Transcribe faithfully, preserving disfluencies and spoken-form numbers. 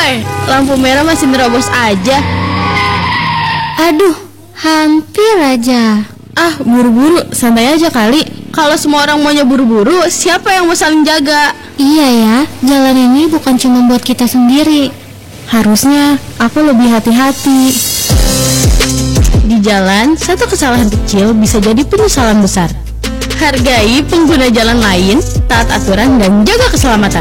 Woi, lampu merah masih nerobos aja. Aduh, hampir aja. Ah, buru-buru, santai aja kali. Kalau semua orang maunya buru-buru, siapa yang mau saling jaga? Iya ya, jalan ini bukan cuma buat kita sendiri. Harusnya aku lebih hati-hati. Di jalan, satu kesalahan kecil bisa jadi penyesalan besar. Hargai pengguna jalan lain, taat aturan, dan jaga keselamatan.